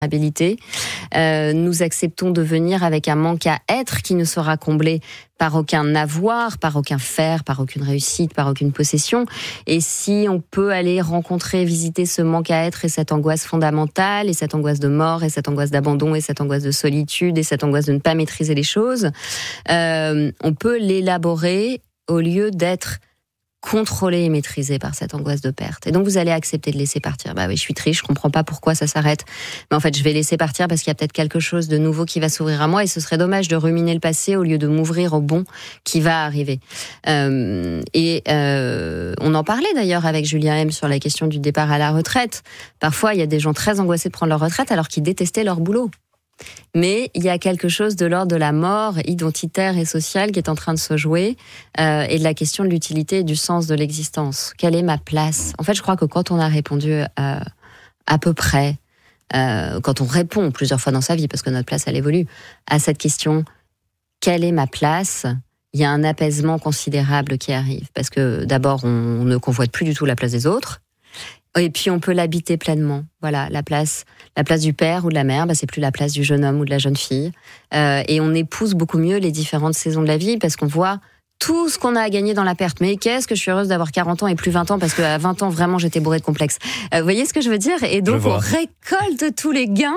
Nous acceptons de venir avec un manque à être qui ne sera comblé par aucun avoir, par aucun faire, par aucune réussite, par aucune possession. Et si on peut aller rencontrer, visiter ce manque à être et cette angoisse fondamentale, et cette angoisse de mort, et cette angoisse d'abandon, et cette angoisse de solitude, et cette angoisse de ne pas maîtriser les choses, on peut l'élaborer au lieu d'être contrôlé et maîtrisé par cette angoisse de perte. Et donc, vous allez accepter de laisser partir. Bah oui, je suis triste, je comprends pas pourquoi ça s'arrête. Mais en fait, je vais laisser partir parce qu'il y a peut-être quelque chose de nouveau qui va s'ouvrir à moi et ce serait dommage de ruminer le passé au lieu de m'ouvrir au bon qui va arriver. On en parlait d'ailleurs avec Julien M sur la question du départ à la retraite. Parfois, il y a des gens très angoissés de prendre leur retraite alors qu'ils détestaient leur boulot. Mais il y a quelque chose de l'ordre de la mort identitaire et sociale qui est en train de se jouer et de la question de l'utilité et du sens de l'existence. Quelle est ma place ? En fait, je crois que quand on a répondu à peu près, quand on répond plusieurs fois dans sa vie, parce que notre place, elle évolue, à cette question, quelle est ma place ? Il y a un apaisement considérable qui arrive. Parce que d'abord, on ne convoite plus du tout la place des autres. Et puis on peut l'habiter pleinement. Voilà, la place du père ou de la mère, c'est plus la place du jeune homme ou de la jeune fille. Et on épouse beaucoup mieux les différentes saisons de la vie parce qu'on voit tout ce qu'on a à gagner dans la perte. Mais qu'est-ce que je suis heureuse d'avoir 40 ans et plus 20 ans parce qu'à 20 ans, vraiment, j'étais bourrée de complexes. Vous voyez ce que je veux dire ? Et donc, on récolte tous les gains.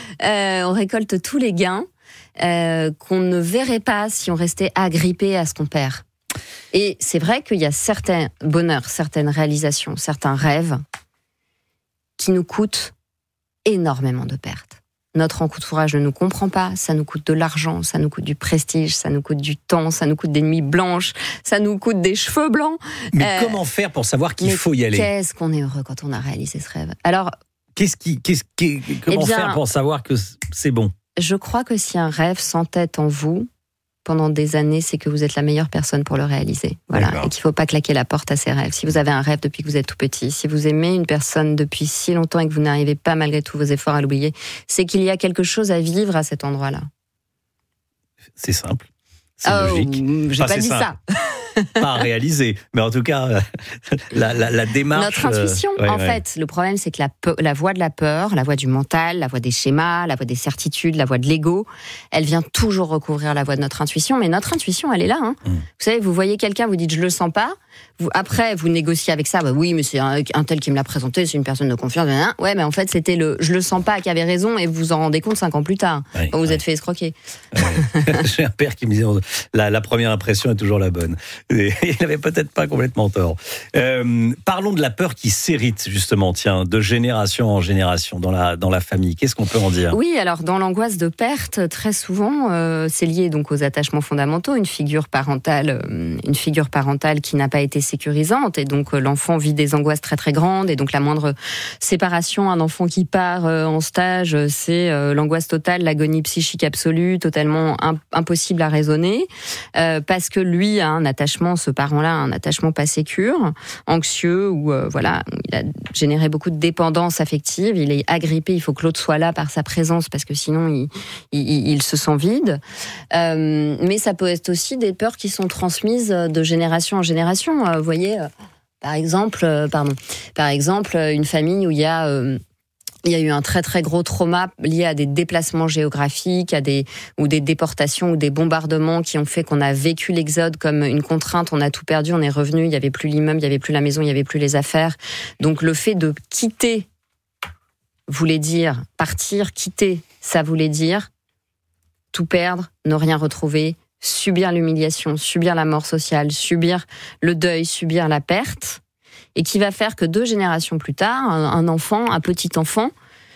Qu'on ne verrait pas si on restait agrippé à ce qu'on perd. Et c'est vrai qu'il y a certains bonheurs, certaines réalisations, certains rêves qui nous coûtent énormément de pertes. Notre entourage ne nous comprend pas, ça nous coûte de l'argent, ça nous coûte du prestige, ça nous coûte du temps, ça nous coûte des nuits blanches, ça nous coûte des cheveux blancs. Mais comment faire pour savoir qu'il faut y aller ? Qu'est-ce qu'on est heureux quand on a réalisé ce rêve ? Alors, comment faire pour savoir que c'est bon ? Je crois que si un rêve s'entête en vous, pendant des années, c'est que vous êtes la meilleure personne pour le réaliser. Voilà. Et qu'il ne faut pas claquer la porte à ses rêves. Si vous avez un rêve depuis que vous êtes tout petit, si vous aimez une personne depuis si longtemps et que vous n'arrivez pas, malgré tous vos efforts, à l'oublier, c'est qu'il y a quelque chose à vivre à cet endroit-là. C'est simple. C'est logique. J'ai pas dit ça. Pas à réaliser, mais en tout cas, la démarche... Notre intuition, fait, le problème, c'est que la voix de la peur, la voix du mental, la voix des schémas, la voix des certitudes, la voix de l'ego, elle vient toujours recouvrir la voix de notre intuition, mais notre intuition, elle est là. Vous savez, vous voyez quelqu'un, vous dites « je le sens pas », après, vous négociez avec ça, oui, mais c'est un tel qui me l'a présenté, c'est une personne de confiance, ouais, mais en fait, c'était je le sens pas qui avait raison, et vous vous en rendez compte 5 ans plus tard, quand vous êtes fait escroquer. J'ai un père qui me disait, la première impression est toujours la bonne. Et il n'avait peut-être pas complètement tort. Parlons de la peur qui s'hérite, justement, de génération en génération dans la famille. Qu'est-ce qu'on peut en dire ? Oui, alors, dans l'angoisse de perte, très souvent, c'est lié donc aux attachements fondamentaux, une figure parentale qui n'a pas été sécurisante, et donc l'enfant vit des angoisses très très grandes, et donc la moindre séparation, un enfant qui part en stage, c'est l'angoisse totale, l'agonie psychique absolue, totalement impossible à raisonner, parce que lui a un attachement, ce parent-là a un attachement pas sécure, anxieux, ou il a généré beaucoup de dépendance affective, il est agrippé, il faut que l'autre soit là par sa présence, parce que sinon il se sent vide. Mais ça peut être aussi des peurs qui sont transmises de génération en génération. Vous voyez, par exemple, une famille où il y a eu un très très gros trauma lié à des déplacements géographiques, ou des déportations ou des bombardements qui ont fait qu'on a vécu l'exode comme une contrainte, on a tout perdu, on est revenu, il n'y avait plus l'immeuble, il n'y avait plus la maison, il n'y avait plus les affaires. Donc le fait de quitter voulait dire partir, quitter, ça voulait dire tout perdre, ne rien retrouver, subir l'humiliation, subir la mort sociale, subir le deuil, subir la perte, et qui va faire que 2 générations plus tard, un petit enfant,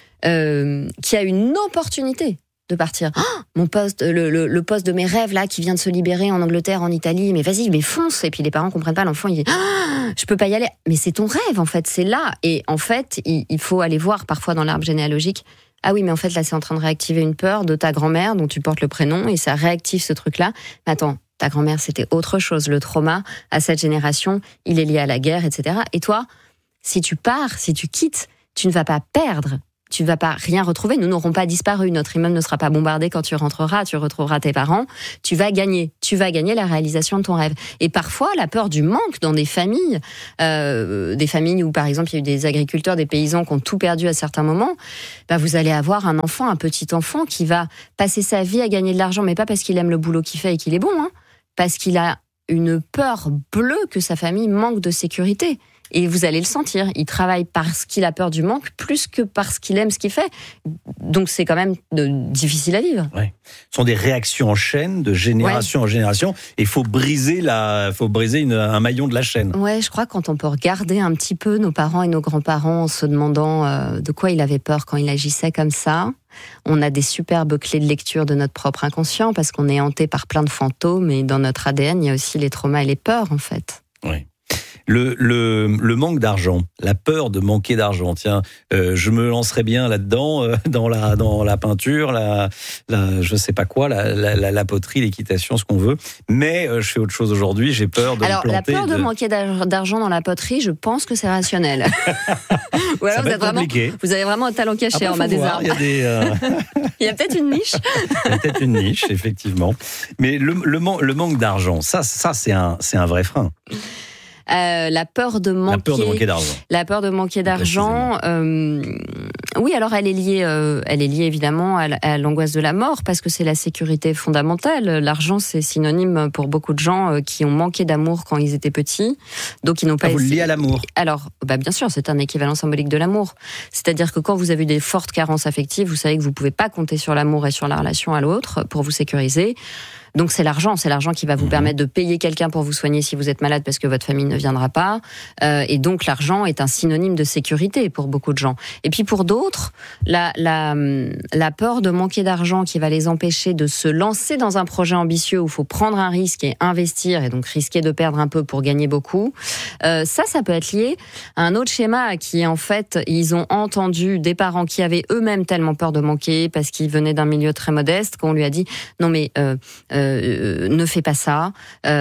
qui a une opportunité de partir. Mon poste, le poste de mes rêves là, qui vient de se libérer en Angleterre, en Italie, mais vas-y, mais fonce. Et puis les parents comprennent pas, l'enfant il dit je peux pas y aller. Mais c'est ton rêve en fait, c'est là. Et en fait, il faut aller voir parfois dans l'arbre généalogique. Ah oui, mais en fait, là, c'est en train de réactiver une peur de ta grand-mère dont tu portes le prénom, et ça réactive ce truc-là. Mais attends, ta grand-mère, c'était autre chose. Le trauma, à cette génération, il est lié à la guerre, etc. Et toi, si tu pars, si tu quittes, tu ne vas pas perdre tu vas pas rien retrouver. Nous n'aurons pas disparu. Notre immeuble ne sera pas bombardé quand tu rentreras. Tu retrouveras tes parents. Tu vas gagner la réalisation de ton rêve. Et parfois, la peur du manque dans des familles où, par exemple, il y a eu des agriculteurs, des paysans qui ont tout perdu à certains moments, vous allez avoir un petit enfant qui va passer sa vie à gagner de l'argent, mais pas parce qu'il aime le boulot qu'il fait et qu'il est bon, parce qu'il a une peur bleue que sa famille manque de sécurité. Et vous allez le sentir, il travaille parce qu'il a peur du manque plus que parce qu'il aime ce qu'il fait. Donc c'est quand même difficile à vivre. Ouais. Ce sont des réactions en chaîne, de génération en génération, et il faut briser un maillon de la chaîne. Ouais, je crois que quand on peut regarder un petit peu nos parents et nos grands-parents en se demandant de quoi il avait peur quand il agissait comme ça, on a des superbes clés de lecture de notre propre inconscient, parce qu'on est hanté par plein de fantômes, et dans notre ADN, il y a aussi les traumas et les peurs, en fait. Oui. Le manque d'argent, la peur de manquer d'argent. Tiens, je me lancerais bien là-dedans, dans la peinture, je sais pas quoi, la poterie, l'équitation, ce qu'on veut. Mais je fais autre chose aujourd'hui. J'ai peur de me planter. La peur de manquer d'argent dans la poterie, je pense que c'est rationnel. Ou alors vous avez vraiment un talent caché en bas des arbres. Il y a peut-être une niche. Il y a peut-être une niche, effectivement. Mais le manque d'argent, ça c'est un vrai frein. La peur de manquer d'argent. La peur de manquer d'argent. Oui, alors elle est liée évidemment à l'angoisse de la mort, parce que c'est la sécurité fondamentale. L'argent, c'est synonyme pour beaucoup de gens qui ont manqué d'amour quand ils étaient petits, donc ils n'ont pas. Vous le liez à l'amour. Alors, bien sûr, c'est un équivalent symbolique de l'amour. C'est-à-dire que quand vous avez des fortes carences affectives, vous savez que vous pouvez pas compter sur l'amour et sur la relation à l'autre pour vous sécuriser. Donc c'est l'argent qui va vous permettre de payer quelqu'un pour vous soigner si vous êtes malade, parce que votre famille ne viendra pas. Et donc l'argent est un synonyme de sécurité pour beaucoup de gens. Et puis pour d'autres, la peur de manquer d'argent qui va les empêcher de se lancer dans un projet ambitieux où il faut prendre un risque et investir, et donc risquer de perdre un peu pour gagner beaucoup. Ça peut être lié à un autre schéma qui, en fait, ils ont entendu des parents qui avaient eux-mêmes tellement peur de manquer parce qu'ils venaient d'un milieu très modeste, qu'on lui a dit non mais ne fais pas ça,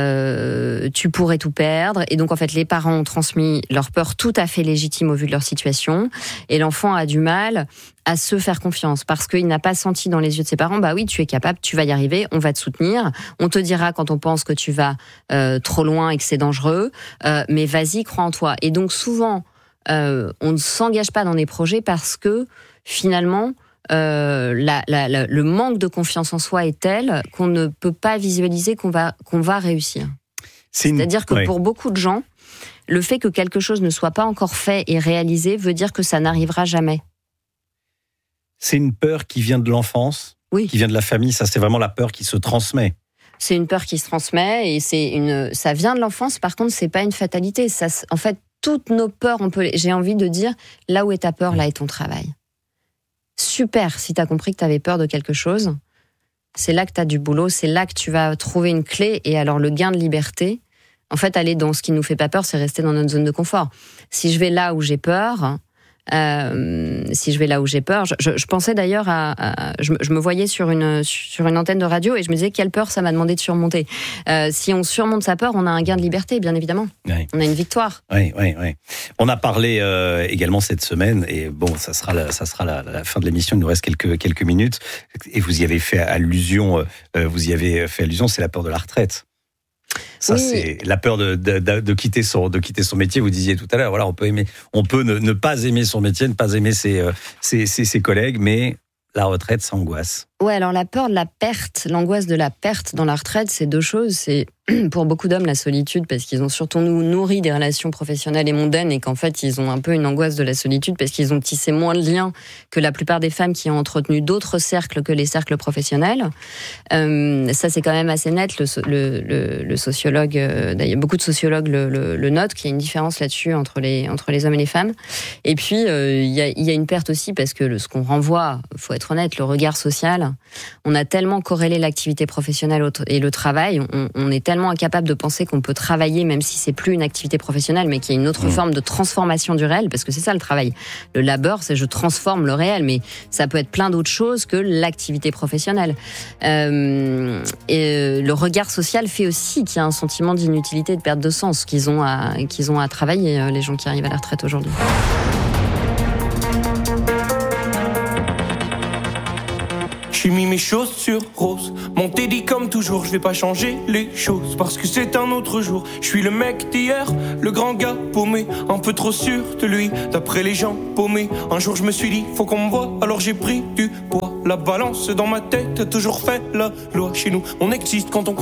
tu pourrais tout perdre. Et donc en fait les parents ont transmis leur peur tout à fait légitime au vu de leur situation, et l'enfant a du mal à se faire confiance parce qu'il n'a pas senti dans les yeux de ses parents oui, tu es capable, tu vas y arriver, on va te soutenir, on te dira quand on pense que tu vas trop loin et que c'est dangereux, mais vas-y, crois en toi. Et donc souvent on ne s'engage pas dans des projets parce que finalement le manque de confiance en soi est tel qu'on ne peut pas visualiser qu'on va réussir. C'est-à-dire que pour beaucoup de gens, le fait que quelque chose ne soit pas encore fait et réalisé veut dire que ça n'arrivera jamais. C'est une peur qui vient de l'enfance, qui vient de la famille. Ça, c'est vraiment la peur qui se transmet. C'est une peur qui se transmet, et ça vient de l'enfance. Par contre, c'est pas une fatalité. Ça, en fait, toutes nos peurs, j'ai envie de dire, là où est ta peur, là est ton travail. Super, si tu as compris que tu avais peur de quelque chose, c'est là que tu as du boulot, c'est là que tu vas trouver une clé. Et alors le gain de liberté, en fait, aller dans ce qui nous fait pas peur, c'est rester dans notre zone de confort. Si je vais là où j'ai peur, je pensais d'ailleurs je me voyais sur une antenne de radio, et je me disais quelle peur ça m'a demandé de surmonter. Si on surmonte sa peur, on a un gain de liberté, bien évidemment. Oui. On a une victoire. Oui. On a parlé également cette semaine, et bon, ça sera la fin de l'émission. Il nous reste quelques minutes, et vous y avez fait allusion. C'est la peur de la retraite. Ça, c'est la peur de quitter son métier. Vous disiez tout à l'heure, voilà, on peut ne pas aimer son métier, ne pas aimer ses collègues, mais la retraite, ça angoisse. Ouais, alors la peur de la perte, l'angoisse de la perte dans la retraite, c'est deux choses. C'est pour beaucoup d'hommes la solitude, parce qu'ils ont surtout nourri des relations professionnelles et mondaines, et qu'en fait ils ont un peu une angoisse de la solitude parce qu'ils ont tissé moins de liens que la plupart des femmes qui ont entretenu d'autres cercles que les cercles professionnels. Ça, c'est quand même assez net. Le sociologue, d'ailleurs beaucoup de sociologues le notent, qu'il y a une différence là-dessus entre les hommes et les femmes. Et puis il y a une perte aussi parce que ce qu'on renvoie, faut être honnête, le regard social. On a tellement corrélé l'activité professionnelle et le travail, on est tellement incapable de penser qu'on peut travailler même si c'est plus une activité professionnelle, mais qu'il y a une autre forme de transformation du réel, parce que c'est ça le travail. Le labeur, c'est je transforme le réel, mais ça peut être plein d'autres choses que l'activité professionnelle. Et le regard social fait aussi qu'il y a un sentiment d'inutilité, de perte de sens qu'ils ont à travailler, les gens qui arrivent à la retraite aujourd'hui. J'ai mis mes chaussures roses, mon dit comme toujours, je vais pas changer les choses parce que c'est un autre jour. Je suis le mec d'hier, le grand gars paumé, un peu trop sûr de lui, d'après les gens paumés. Un jour je me suis dit, faut qu'on me voie, alors j'ai pris du poids. La balance dans ma tête a toujours fait la loi. Chez nous, on existe quand on